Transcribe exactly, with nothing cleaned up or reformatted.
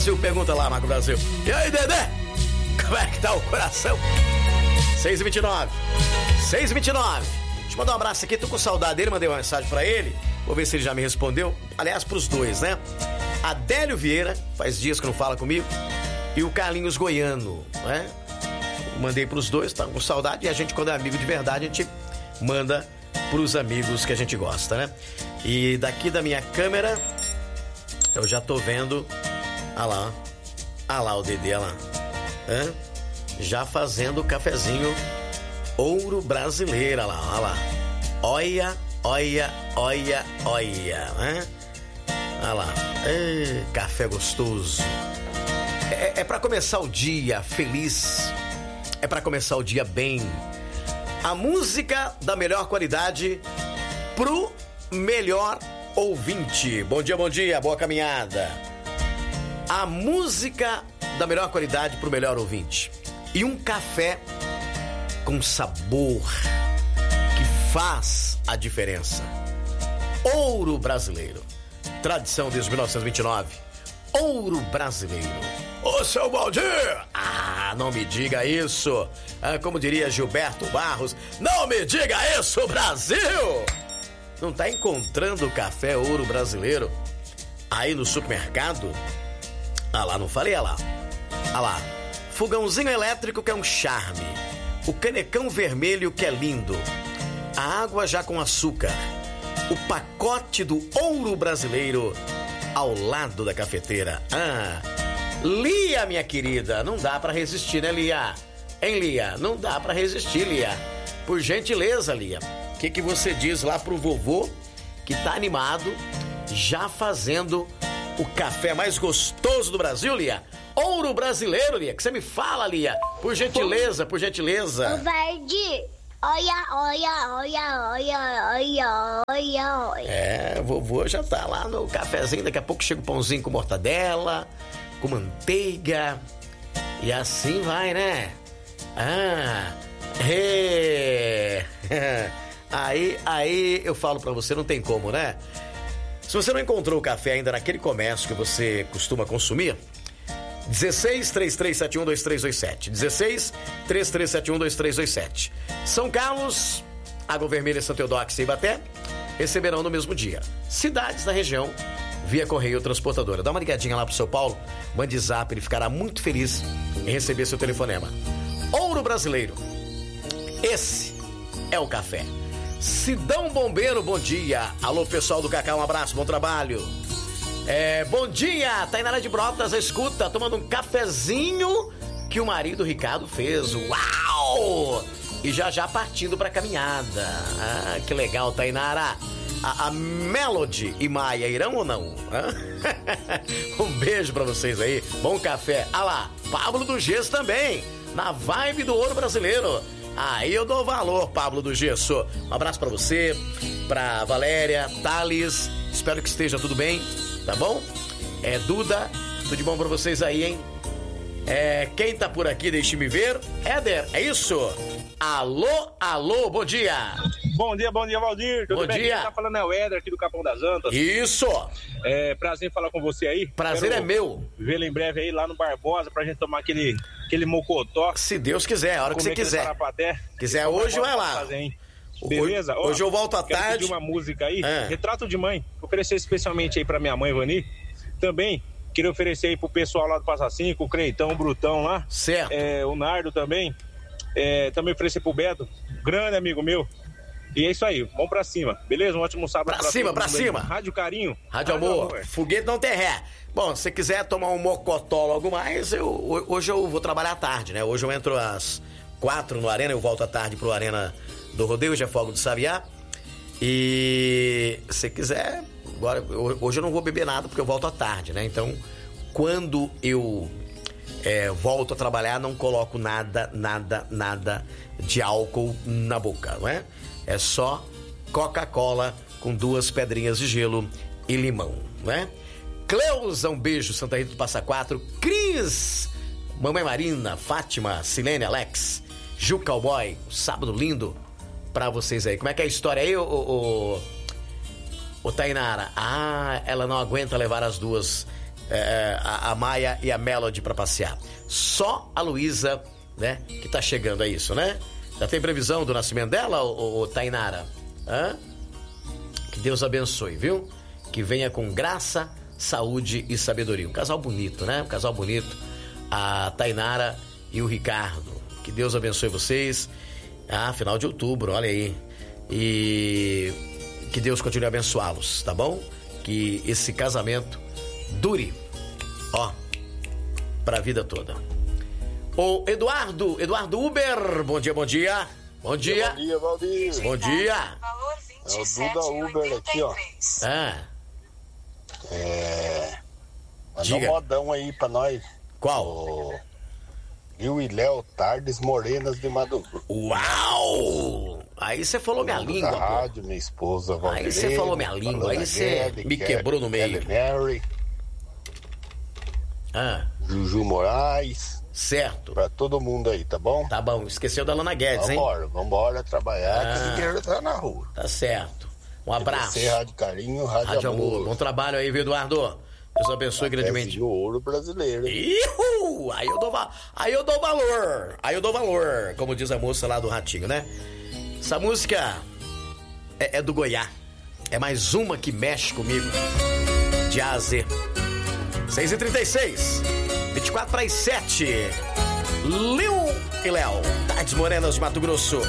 Pergunta lá, Marco Brasil. E aí, Dedé? Como é que tá o coração? seis e vinte e nove. seis e vinte e nove. Deixa eu mandar um abraço aqui, tô com saudade dele, mandei uma mensagem pra ele. Vou ver se ele já me respondeu. Aliás, pros dois, né? Adélio Vieira, faz dias que não fala comigo. E o Carlinhos Goiano, né? Mandei pros dois, tá com saudade. E a gente, quando é amigo de verdade, a gente manda pros amigos que a gente gosta, né? E daqui da minha câmera, eu já tô vendo... Ah lá, ah lá o Dedê, olha lá. Hã? Já fazendo o cafezinho Ouro Brasileiro, olha lá, olha lá. Olha, olha, olha, olha. Hã? Olha lá. Ei, café gostoso. É, é pra começar o dia feliz. É pra começar o dia bem. A música da melhor qualidade pro melhor ouvinte. Bom dia, bom dia, boa caminhada. A música da melhor qualidade pro melhor ouvinte. E um café com sabor que faz a diferença. Ouro Brasileiro. Tradição desde mil novecentos e vinte e nove. Ouro Brasileiro. Ô, seu Valdir! Ah, não me diga isso. Ah, como diria Gilberto Barros, não me diga isso, Brasil! Não tá encontrando o café Ouro Brasileiro aí no supermercado? Ah lá, não falei, ah lá. Ah lá. Fogãozinho elétrico que é um charme. O canecão vermelho que é lindo. A água já com açúcar. O pacote do Ouro Brasileiro ao lado da cafeteira. Ah, Lia, minha querida, não dá pra resistir, né, Lia? Hein, Lia? Não dá pra resistir, Lia. Por gentileza, Lia. O que que você diz lá pro vovô que tá animado, já fazendo o café mais gostoso do Brasil, Lia? Ouro Brasileiro, Lia, que você me fala, Lia. Por gentileza, por gentileza. O Verde, olha, olha, olha, olha, olha, olha, olha. É, vovô já tá lá no cafezinho, daqui a pouco chega o pãozinho com mortadela, com manteiga, e assim vai, né? Ah, é. Aí, aí eu falo pra você, não tem como, né? Se você não encontrou o café ainda naquele comércio que você costuma consumir, dezesseis, três três sete um, dois três dois sete. dezesseis, três três sete um, dois três dois sete. São Carlos, Água Vermelha, Santa Eudóxia e Ibaté receberão no mesmo dia. Cidades da região, via correio transportadora. Dá uma ligadinha lá pro seu Paulo, mande zap, ele ficará muito feliz em receber seu telefonema. Ouro Brasileiro. Esse é o café. Sidão Bombeiro, bom dia. Alô, pessoal do Cacau, um abraço, bom trabalho. É, bom dia, Tainara de Brotas, escuta, tomando um cafezinho que o marido Ricardo fez. Uau! E já já partindo pra caminhada. Ah, que legal, Tainara. A, a Melody e Maia irão ou não? Um beijo pra vocês aí, bom café. Ah lá, Pablo do Gesso também, na vibe do Ouro Brasileiro. Aí eu dou valor, Pablo do Gesso. Um abraço pra você, pra Valéria, Thales, espero que esteja tudo bem, tá bom? É, Duda, tudo de bom pra vocês aí, hein? É, quem tá por aqui, deixe-me ver. Éder, é isso? Alô, alô, bom dia. Bom dia, bom dia, Valdir. Tudo bom bem? dia. Quem tá falando é o Éder aqui do Capão das Antas. Isso. É, prazer em falar com você aí. Prazer Quero é meu. Vê-lo em breve aí lá no Barbosa pra gente tomar aquele, aquele mocotó. Se Deus quiser, a hora que você quiser. Sarapaté. Quiser hoje, vai lá. Fazer, Beleza? Hoje, hoje eu volto à quero tarde. Pedir uma música aí, é. Retrato de Mãe. Oferecer especialmente aí pra minha mãe, Vani. Também queria oferecer aí pro pessoal lá do Passa Cinco, o Creitão, o Brutão lá. Certo. É, o Nardo também. É, também oferecer pro Beto, grande amigo meu. E é isso aí, vamos pra cima, beleza? Um ótimo sábado pra, pra cima, pra cima. Aí. Rádio Carinho. Rádio, Rádio Amor. Amor, foguete não tem ré. Bom, se você quiser tomar um mocotó logo mais, eu, hoje eu vou trabalhar à tarde, né? Hoje eu entro às quatro no Arena, eu volto à tarde pro Arena do Rodeio, hoje é Fogo do Sabiá. E se você quiser, agora, hoje eu não vou beber nada porque eu volto à tarde, né? Então, quando eu é, volto a trabalhar, não coloco nada, nada, nada de álcool na boca, não é? É só Coca-Cola com duas pedrinhas de gelo e limão, né? Cleusa, um beijo, Santa Rita do Passa Quatro. Cris, Mamãe Marina, Fátima, Silene, Alex, Ju Cowboy, um sábado lindo pra vocês aí. Como é que é a história aí, ô, ô, ô Tainara? Ah, ela não aguenta levar as duas é, a, a Maia e a Melody pra passear. Só a Luísa, né, que tá chegando a isso, né? Já tem previsão do nascimento dela, ô, ô Tainara? Hã? Que Deus abençoe, viu? Que venha com graça, saúde e sabedoria. Um casal bonito, né? Um casal bonito. A Tainara e o Ricardo. Que Deus abençoe vocês. Ah, final de outubro, olha aí. E que Deus continue a abençoá-los, tá bom? Que esse casamento dure, ó, pra vida toda. Ô, Eduardo, Eduardo Uber, bom dia, bom dia. Bom dia. Bom dia, Valdir. Bom dia. É o Duda Uber aqui, ó. Ah, É... Mandou Diga. um modão aí pra nós. qual? O Gil e Léo, Tardes Morenas de Maduro. Uau! Aí você falou minha língua, Da pô. rádio, minha esposa Valdir. Aí você falou minha língua, aí você me quebrou no meio. Mary, Ah, Juju Moraes, certo. pra todo mundo aí, tá bom? Tá bom, esqueceu da Lana Guedes, hein? Vambora, vambora trabalhar, Ah. que o dinheiro tá na rua. Tá certo. Um abraço. Você, Rádio Carinho, Rádio, Rádio Amor. Amor. Bom trabalho aí, viu, Eduardo? Deus abençoe grandemente. Pezinho ouro brasileiro. Ihu! Aí eu dou va- aí eu dou valor. Aí eu dou valor, como diz a moça lá do Ratinho, né? Essa música é, é do Goiás. É mais uma que mexe comigo. De A a Z. seis e trinta e seis. vinte e quatro para as sete. Liu e Léo. Tardes Morenas de Mato Grosso.